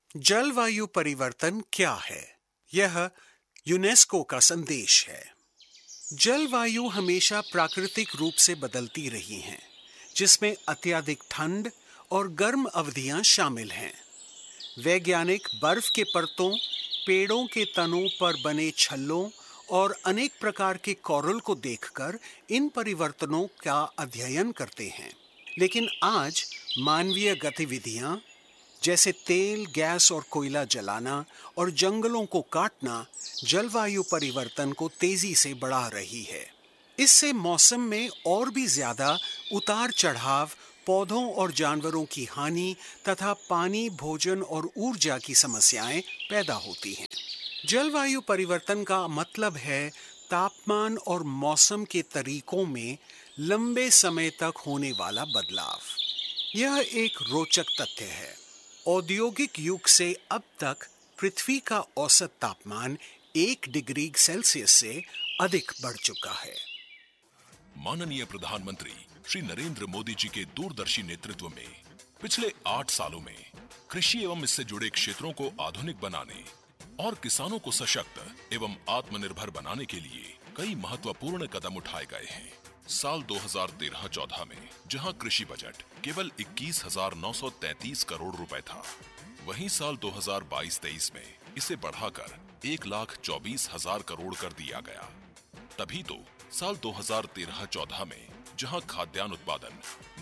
जलवायु परिवर्तन क्या है? यह यूनेस्को का संदेश है। जलवायु हमेशा प्राकृतिक रूप से बदलती रही हैं, जिसमें अत्यधिक ठंड और गर्म अवधियां शामिल हैं। वैज्ञानिक बर्फ के परतों, पेड़ों के तनों पर बने छल्लों और अनेक प्रकार के कोरल को देखकर इन परिवर्तनों का अध्ययन करते हैं। लेकिन आज मानवीय गतिविधियां जैसे तेल, गैस और कोयला जलाना और जंगलों को काटना जलवायु परिवर्तन को तेजी से बढ़ा रही है। इससे मौसम में और भी ज्यादा उतार चढ़ाव, पौधों और जानवरों की हानि तथा पानी, भोजन और ऊर्जा की समस्याएं पैदा होती हैं। जलवायु परिवर्तन का मतलब है तापमान और मौसम के तरीकों में लंबे समय तक होने वाला बदलाव। यह एक रोचक तथ्य है। औद्योगिक युग से अब तक पृथ्वी का औसत तापमान 1 डिग्री सेल्सियस से अधिक बढ़ चुका है। माननीय प्रधानमंत्री श्री नरेंद्र मोदी जी के दूरदर्शी नेतृत्व में पिछले 8 सालों में कृषि एवं इससे जुड़े क्षेत्रों को आधुनिक बनाने और किसानों को सशक्त एवं आत्मनिर्भर बनाने के लिए कई महत्वपूर्ण कदम उठाए गए हैं। साल 2013-14 में जहां कृषि बजट केवल 21,933 करोड़ रुपए था, वहीं साल 2022-23 में इसे बढ़ाकर 1,24,000 करोड़ कर दिया गया। तभी तो साल 2013-14 में जहां खाद्यान्न उत्पादन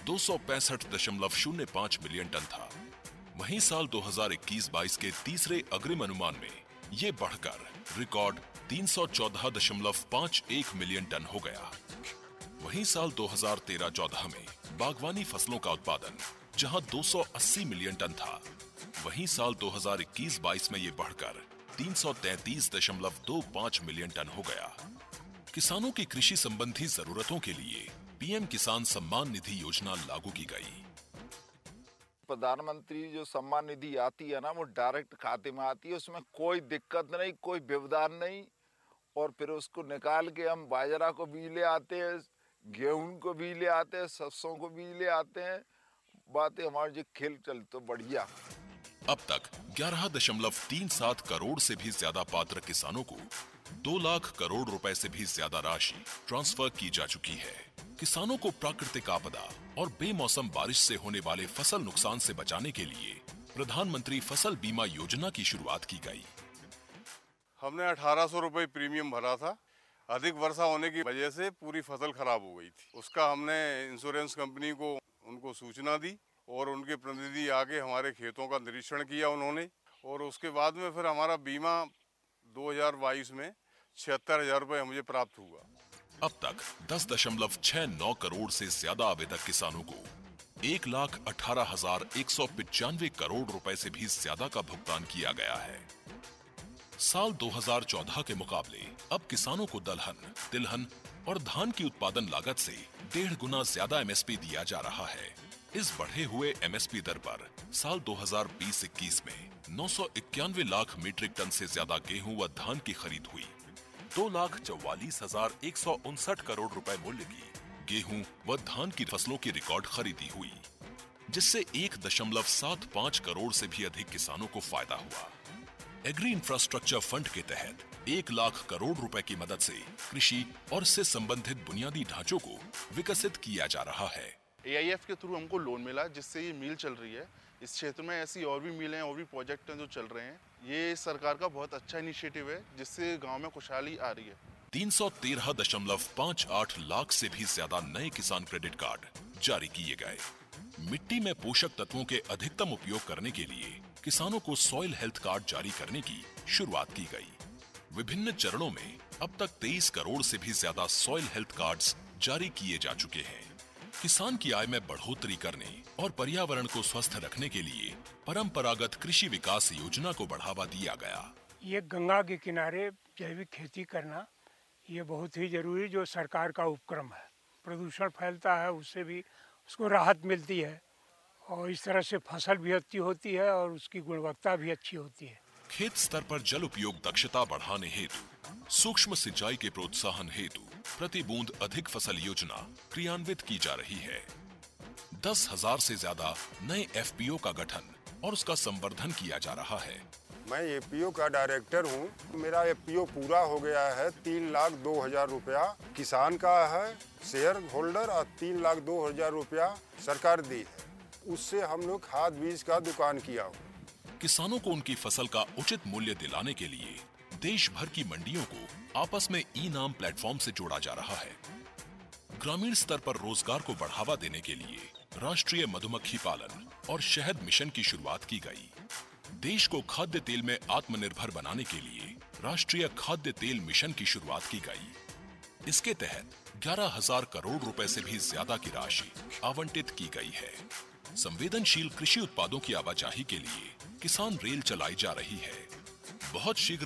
265.05 मिलियन टन था, वहीं साल 2021-22 के तीसरे अग्रिम अनुमान में ये बढ़कर रिकॉर्ड 314.51 मिलियन टन हो गया। वहीं साल 2013-14 में बागवानी फसलों का उत्पादन जहां 280 मिलियन टन था, वहीं साल 2021-22 में ये बढ़कर 333.25 मिलियन टन हो गया। किसानों की कृषि संबंधी जरूरतों के लिए पीएम किसान सम्मान निधि योजना लागू की गई। प्रधानमंत्री जो सम्मान निधि आती है ना, वो डायरेक्ट खाते में आती है, उसमें कोई दिक्कत नहीं, कोई व्यवधान नहीं। और फिर उसको निकाल के हम बाजरा को भी ले आते हैं, गेहूं को भी ले आते हैं, सरसों को भी ले आते हैं। बातें हमारी जो खेल चल तो बढ़िया। अब तक 11.37 करोड़ से भी ज्यादा पात्र किसानों को 2 लाख करोड़ रुपए से भी ज्यादा राशि ट्रांसफर की जा चुकी है। किसानों को प्राकृतिक आपदा और बेमौसम बारिश से होने वाले फसल नुकसान से बचाने के लिए प्रधानमंत्री फसल बीमा योजना की शुरुआत की गई। हमने 1800 रुपए प्रीमियम भरा था। अधिक वर्षा होने की वजह से पूरी फसल खराब हो गई थी। उसका हमने इंश्योरेंस कंपनी को उनको सूचना दी और उनके प्रतिनिधि आके हमारे खेतों का निरीक्षण किया उन्होंने, और उसके बाद में फिर हमारा बीमा 2022 में 76,000 रुपये मुझे प्राप्त हुआ। अब तक 10.69 करोड़ से ज्यादा आवेदक किसानों को 1,18,195 करोड़ रुपए से भी ज्यादा का भुगतान किया गया है। साल 2014 के मुकाबले अब किसानों को दलहन, तिलहन और धान की उत्पादन लागत से 1.5 गुना ज्यादा एमएसपी दिया जा रहा है। इस बढ़े हुए एमएसपी दर पर साल 2020-21 में 991 लाख मीट्रिक टन से ज्यादा गेहूं व धान की खरीद हुई। 2,44,159 करोड़ रुपए मूल्य की गेहूं व धान की फसलों की रिकॉर्ड खरीदी हुई, जिससे 1.75 करोड़ से भी अधिक किसानों को फायदा हुआ। एग्री इंफ्रास्ट्रक्चर फंड के तहत 1 लाख करोड़ रुपए की मदद से कृषि और इससे संबंधित बुनियादी ढांचों को विकसित किया जा रहा है। AIF के थ्रू हमको लोन मिला, जिससे ये मिल चल रही है। इस क्षेत्र में ऐसी और भी मिलें, और भी प्रोजेक्ट हैं जो चल रहे हैं। ये सरकार का बहुत अच्छा इनिशिएटिव है, जिससे गांव में खुशहाली आ रही है। 313.58 लाख से भी ज्यादा नए किसान क्रेडिट कार्ड जारी किए गए। मिट्टी में पोषक तत्वों के अधिकतम उपयोग करने के लिए किसानों को सॉइल हेल्थ कार्ड जारी करने की शुरुआत की गई। विभिन्न चरणों में अब तक 23 करोड़ से भी ज्यादा सॉइल हेल्थ कार्ड्स जारी किए जा चुके हैं। किसान की आय में बढ़ोतरी करने और पर्यावरण को स्वस्थ रखने के लिए परंपरागत कृषि विकास योजना को बढ़ावा दिया गया। ये गंगा के किनारे जैविक खेती करना ये बहुत ही जरूरी जो सरकार का उपक्रम है। प्रदूषण फैलता है, उससे भी उसको राहत मिलती है और इस तरह से फसल भी अच्छी होती है और उसकी गुणवत्ता भी अच्छी होती है। खेत स्तर पर जल उपयोग दक्षता बढ़ाने हेतु सूक्ष्म सिंचाई के प्रोत्साहन हेतु प्रति बूंद अधिक फसल योजना क्रियान्वित की जा रही है। 10,000 से ज्यादा नए FPO का गठन और उसका संवर्धन किया जा रहा है। मैं एपीओ का डायरेक्टर हूँ। मेरा एपीओ पूरा हो गया है। 3,02,000 रुपया किसान का है, शेयर होल्डर, और 3,02,000 रुपया सरकार दी है। उससे हम लोग खाद बीज का दुकान किया हूँ। किसानों को उनकी फसल का उचित मूल्य दिलाने के लिए देश भर की मंडियों को आपस में ई-नाम प्लेटफॉर्म से जोड़ा जा रहा है। ग्रामीण स्तर पर रोजगार को बढ़ावा देने के लिए राष्ट्रीय मधुमक्खी पालन और शहद मिशन की शुरुआत की गई। देश को खाद्य तेल में आत्मनिर्भर बनाने के लिए राष्ट्रीय खाद्य तेल मिशन की शुरुआत की गई। इसके तहत 11,000 करोड़ रुपए से भी ज्यादा की राशि आवंटित की गई है। संवेदनशील कृषि उत्पादों की आवाजाही के लिए किसान रेल चलाई जा रही है। बहुत शीघ्र